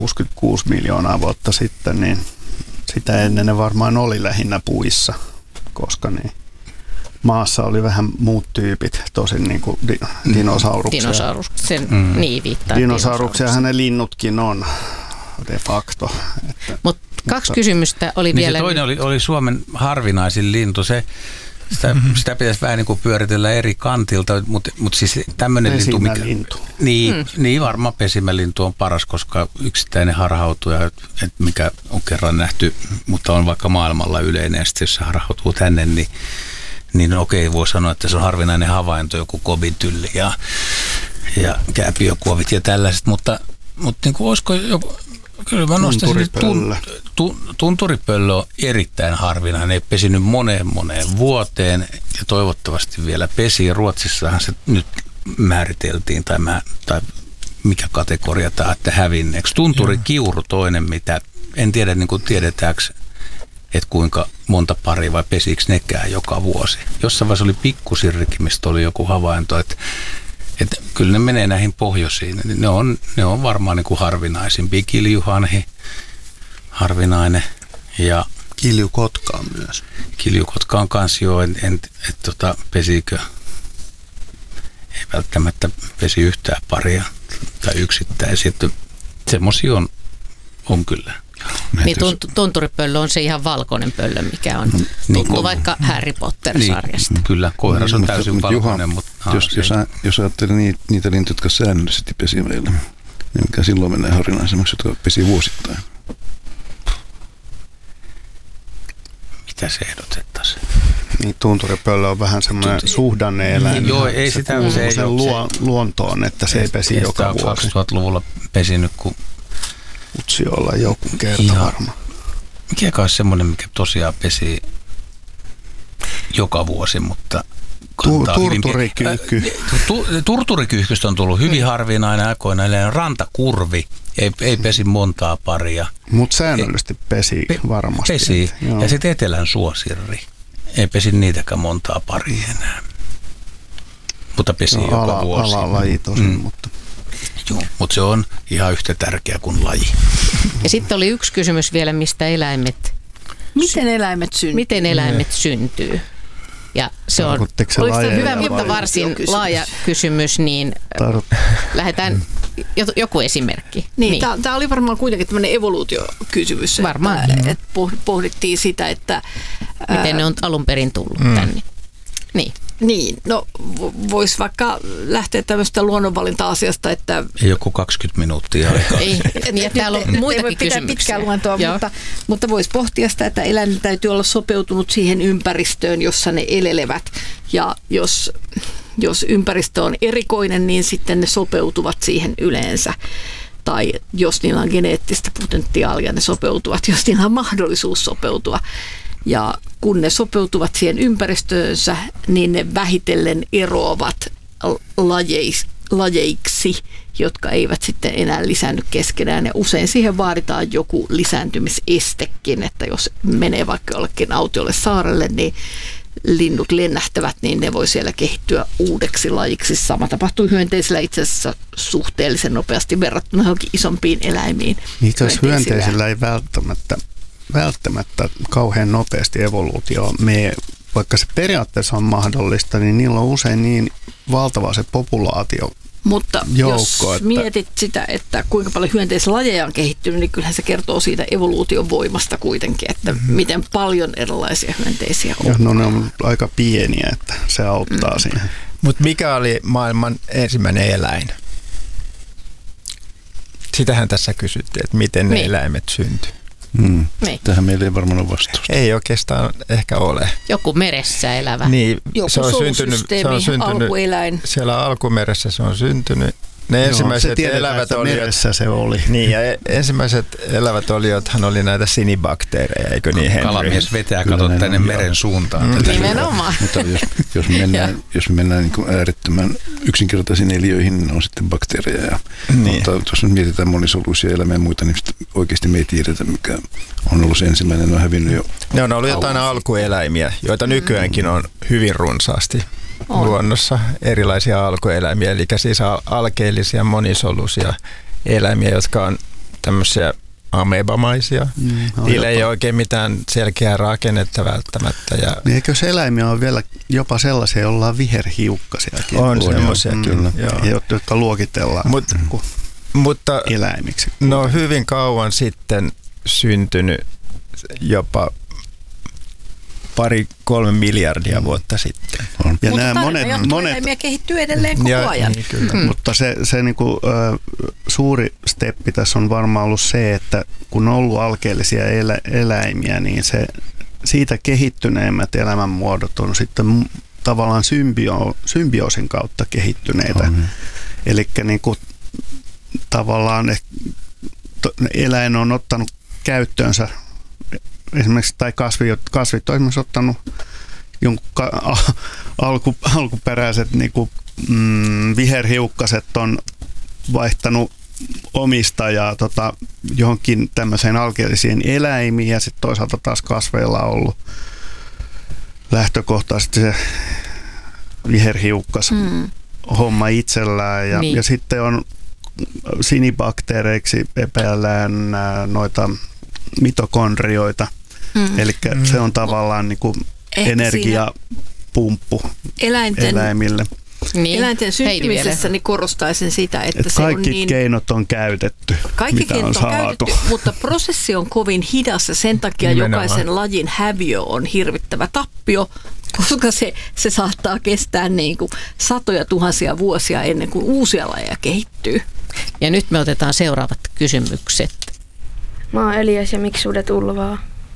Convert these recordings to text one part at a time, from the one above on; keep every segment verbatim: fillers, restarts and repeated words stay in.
kuusikymmentäkuusi miljoonaa vuotta sitten, niin sitä ennen ne varmaan oli lähinnä puissa, koska niin maassa oli vähän muut tyypit, tosin niin kuin di- dinosauruksia. Dinosauruksen mm. niin viittaa. Dinosauruksia ne linnutkin on de facto. Mutta kaksi kysymystä oli niin vielä. Se toinen oli, oli Suomen harvinaisin lintu. Se, sitä, mm-hmm. sitä pitäisi vähän niin kuin pyöritellä eri kantilta, mutta, mutta siis tämmöinen lintu, mikä, lintu. Niin, mm. niin varmaan pesimälintu on paras, koska yksittäinen harhautuja, että mikä on kerran nähty, mutta on vaikka maailmalla yleinen, ja sitten jos se harhautuu tänne, niin niin okei, voi sanoa, että se on harvinainen havainto, joku kobitylli ja, ja kääpiökuovit ja tällaiset, mutta, mutta niin kuin olisiko joku, kyllä mä nostaisin, tun, tun, tunturipöllö on erittäin harvinainen, ei pesinyt moneen moneen vuoteen ja toivottavasti vielä pesi. Ruotsissahan se nyt määriteltiin tai, mä, tai mikä kategoria tämä, että hävinneeksi. Tunturikiuru toinen, mitä en tiedä, niin kuin tiedetäänkö, että kuinka monta paria vai pesikö nekään joka vuosi. Jossain vaiheessa oli pikkusirrikin, mistä oli joku havainto, että, että kyllä ne menee näihin pohjoisiin. Ne on, ne on varmaan niin kuin harvinaisimpia. Kiljuhanhi, harvinainen. Ja kiljukotka on myös. Kiljukotka on kans jo, en, en, et, tota, pesikö, ei välttämättä pesi yhtään paria tai yksittäisiä. Semmoisia on, on kyllä. Niin tunturipöllö on se ihan valkoinen pöllö, mikä on tuttu niin, vaikka Harry Potter-sarjasta. Niin, kyllä, koiras on täysin mutta, valkoinen. Juha, mutta, jos, jos, jos ajattelee niitä, niitä lintuja, jotka säännöllisesti pesi meillä, niin mikä silloin menee harvinaisemmaksi, jotka pesi vuosittain. Mitä se ehdotettaisiin? Niin, tunturipöllö on vähän semmoinen Tunt- suhdanne-eläin. Joo, ei se sitä kuuluu se ei sen luo, luontoon, että se ei pesi ei joka vuosi. kaksituhattaluvulla pesinyt, kun Utsi olla joku kerta ja varmaan. Mikä kai semmoinen, mikä tosiaan pesi joka vuosi, mutta tu- turturikyyhky. Tu- turturikyyhkystä on tullut hyvin harvinainen aikoina. Rantakurvi ei, ei pesi montaa paria. Mutta säännöllisesti pesi pe- varmasti. Pesi. Ja sitten etelän suosirri. Ei pesi niitäkään montaa paria enää. Mutta pesi no, joka ala, vuosi. Alalaji tosin, mm. mutta joo, mutta se on ihan yhtä tärkeä kuin laji. Ja sitten oli yksi kysymys vielä, mistä eläimet... Miten eläimet syntyy? Miten eläimet mm. syntyy? Ja se on se hyvä, mutta varsin laaja kysymys, niin Tar- lähdetään joku esimerkki. Niin, niin. Tämä oli varmaan kuitenkin tämmöinen evoluutiokysymys. Varmaan. Että, että pohdittiin sitä, että miten ää, ne on alun perin tullut mm. tänne. Niin. Niin, no voisi vaikka lähteä tämmöistä luonnonvalinta-asiasta, että... Ei joku kaksikymmentä minuuttia aikaa. Ei, niin, täällä on muitakin kysymyksiä. Pitkää luentoa, mutta, mutta voisi pohtia sitä, että eläinten täytyy olla sopeutunut siihen ympäristöön, jossa ne elelevät. Ja jos, jos ympäristö on erikoinen, niin sitten ne sopeutuvat siihen yleensä. Tai jos niillä on geneettistä potentiaalia, ne sopeutuvat, jos niillä on mahdollisuus sopeutua. Ja kun ne sopeutuvat siihen ympäristöönsä, niin ne vähitellen eroavat lajeis, lajeiksi, jotka eivät sitten enää lisäänny keskenään. Ja usein siihen vaaditaan joku lisääntymisestekin, että jos menee vaikka jollekin autiolle saarelle, niin linnut lennähtävät, niin ne voi siellä kehittyä uudeksi lajiksi. Sama tapahtuu hyönteisillä itse asiassa suhteellisen nopeasti verrattuna johonkin isompiin eläimiin. Niitä hyönteisillä ei välttämättä välttämättä kauhean nopeasti evoluutio mene, vaikka se periaatteessa on mahdollista, niin niillä on usein niin valtava se populaatio. Mutta joukko, jos että mietit sitä, että kuinka paljon hyönteislajeja on kehittynyt, niin kyllähän se kertoo siitä evoluution voimasta kuitenkin, että mm-hmm. miten paljon erilaisia hyönteisiä on. No ne on aika pieniä, että se auttaa mm. siihen. Mutta mikä oli maailman ensimmäinen eläin? Sitähän tässä kysyttiin, että miten ne niin. eläimet syntyy. Hmm. Tähän meillä ei varmaan ole vastausta. Ei oikeastaan ehkä ole. Joku meressä elävä. Niin, joku se on syntynyt, se on syntynyt alkueläin. Siellä alkumeressä se on syntynyt. Ne Joo, ensimmäiset tiedetään, elävät oliot, meressä se oli. Niin, ja ensimmäiset elävät oliothan oli näitä sinibakteereja, eikö niin, Henry? Kalamies vetää, kato tänne meren suuntaan. Mm. Nimenomaan. Mutta jos, jos mennään, jos mennään niin kuin äärettömän yksinkertaisiin eliöihin, niin on sitten bakteereja. Ja, niin. Mutta jos nyt mietitään monisoluisia eläimiä ja muita, niin oikeasti me ei tiedetä, mikä on ollut se ensimmäinen, ne on hävinnyt jo. Ne on ollut jotain alkueläimiä, joita nykyäänkin on hyvin runsaasti. On. Luonnossa erilaisia alkueläimiä, eli siis alkeellisia monisoluisia eläimiä, jotka on tämmöisiä amebamaisia. Mm, Niillä ei ole oikein mitään selkeää rakennetta välttämättä. Ja niin eikö se eläimiä ole vielä jopa sellaisia, joilla on viherhiukkasiakin? On semmoisia, mm, kyllä. Joo. Jotka luokitellaan Mut, mutta, eläimiksi. No hyvin kauan sitten syntynyt jopa pari, kolme miljardia mm. vuotta sitten. On. Ja mutta nämä monet, monet eläimiä kehittyy edelleen koko ja, ajan. Niin, kyllä. Mm. Mutta se, se niinku, ö, suuri steppi tässä on varmaan ollut se, että kun on ollut alkeellisia elä, eläimiä, niin se, siitä kehittyneemmät elämänmuodot on sitten tavallaan symbio, symbioosin kautta kehittyneitä. Mm. Eli niinku, tavallaan eläin on ottanut käyttöönsä esimerkiksi, tai kasvit, kasvit on esimerkiksi ottanut jonkun ka, alku, alkuperäiset niin kuin, mm, viherhiukkaset on vaihtanut omistajaa tota, johonkin tämmöiseen alkeellisiin eläimiin, ja sitten toisaalta taas kasveilla on ollut lähtökohtaisesti se viherhiukkas mm. homma itsellään, ja, niin. ja sitten on sinibakteereiksi epäillään noita mitokondrioita. Mm. Eli mm. se on tavallaan niin kuin energiapumppu eläinten, eläimille. Niin. Eläinten syntymisessä niin korostaisin sitä, että Et se kaikki on niin, keinot on käytetty, kaikki mitä keinot on, on saatu. käytetty, mutta prosessi on kovin hidas ja sen takia Nimenomaan. jokaisen lajin häviö on hirvittävä tappio, koska se, se saattaa kestää niin kuin satoja tuhansia vuosia ennen kuin uusia lajeja kehittyy. Ja nyt me otetaan seuraavat kysymykset. Mä oon Elias ja miksi sudet ulvaa?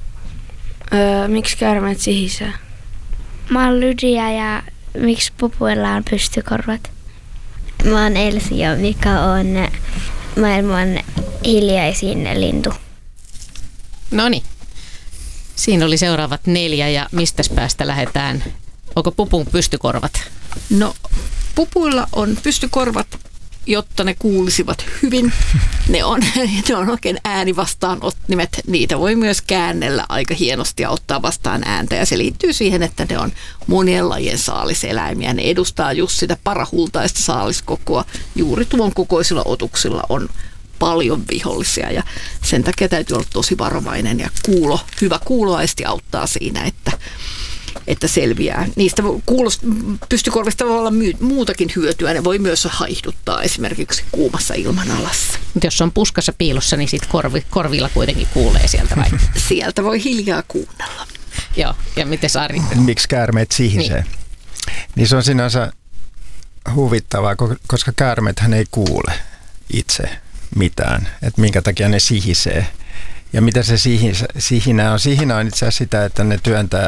Öö, miksi käärmeet sihisee? Mä oon Lydia ja miksi pupuilla on pystykorvat? Mä oon Elsi ja mikä on maailman hiljaisin lintu. Noniin. Siinä oli seuraavat neljä ja mistäs päästä lähdetään? Onko pupun pystykorvat? No pupuilla on pystykorvat, jotta ne kuulisivat hyvin. Ne on, ne on oikein äänivastaanottimet. Niitä voi myös käännellä aika hienosti ja ottaa vastaan ääntä. Ja se liittyy siihen, että ne on monien lajien saaliseläimiä. Ne edustaa just sitä parahultaista saaliskokoa. Juuri tuon kokoisilla otuksilla on paljon vihollisia ja sen takia täytyy olla tosi varovainen. Ja kuulo, hyvä kuuloaisti auttaa siinä, että että selviää. Niistä kuulos, pystykorvista voi olla my, muutakin hyötyä. Ne voi myös haihduttaa esimerkiksi kuumassa ilmanalassa. Mutta jos on puskassa piilossa, niin sit korvi, korvilla kuitenkin kuulee sieltä vai? Sieltä voi hiljaa kuunnella. Joo, ja miten Ari? Miksi käärmeet sihisee? Niin. niin se on sinänsä huvittavaa, koska käärmeethän ei kuule itse mitään, että minkä takia ne sihisee. Ja mitä se sihinä on? Sihinä on itse asiassa sitä, että ne työntää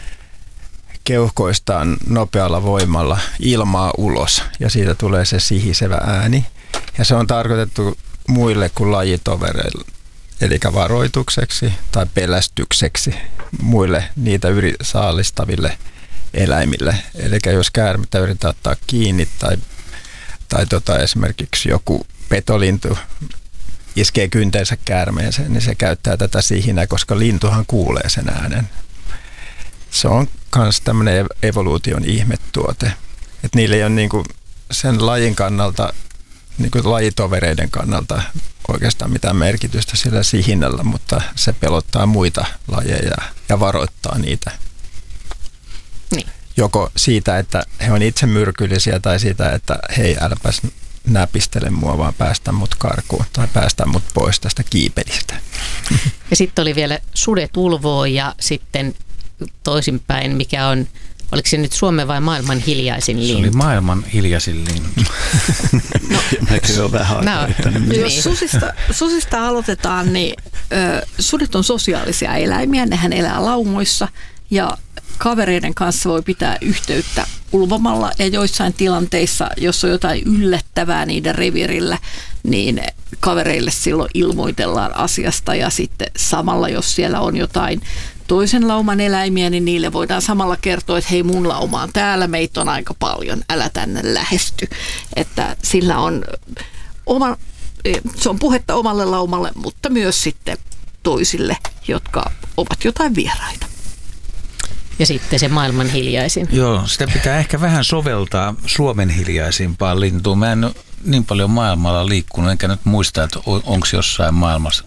keuhkoistaan nopealla voimalla ilmaa ulos ja siitä tulee se sihisevä ääni. Ja se on tarkoitettu muille kuin lajitovereille, eli varoitukseksi tai pelästykseksi muille niitä yri- saalistaville eläimille. Eli jos käärmettä yritetään ottaa kiinni tai, tai tota esimerkiksi joku petolintu iskee kynteensä käärmeeseen, niin se käyttää tätä sihinää, koska lintuhan kuulee sen äänen. Se on myös tämmöinen evoluution ihmetuote. Että niillä ei ole niinku sen lajin kannalta, niinku lajitovereiden kannalta oikeastaan mitään merkitystä sillä sihinällä, mutta se pelottaa muita lajeja ja varoittaa niitä. Niin. Joko siitä, että he on itse myrkyllisiä tai siitä, että hei, äläpäs näpistele mua, vaan päästä mut karkuun tai päästä mut pois tästä kiipelistä. Ja sitten oli vielä sudet ulvoo ja sitten toisinpäin, mikä on, oliko se nyt Suomen vai maailman hiljaisin lintu? Se oli maailman hiljaisin lintu. No, se on vähän no, niin. Jos susista, susista aloitetaan, niin ö, sudet on sosiaalisia eläimiä, nehän elää laumoissa ja kavereiden kanssa voi pitää yhteyttä ulvomalla ja joissain tilanteissa, jos on jotain yllättävää niiden revirillä, niin kavereille silloin ilmoitellaan asiasta ja sitten samalla, jos siellä on jotain toisen lauman eläimiä, niin niille voidaan samalla kertoa, että hei, mun lauma on täällä, meitä on aika paljon, älä tänne lähesty. Että sillä on oma, se on puhetta omalle laumalle, mutta myös sitten toisille, jotka ovat jotain vieraita. Ja sitten se maailman hiljaisin. Joo, sitä pitää ehkä vähän soveltaa Suomen hiljaisimpaan lintuun. Mä en niin paljon maailmalla liikkunut, enkä nyt muista, että on, onko jossain maailmassa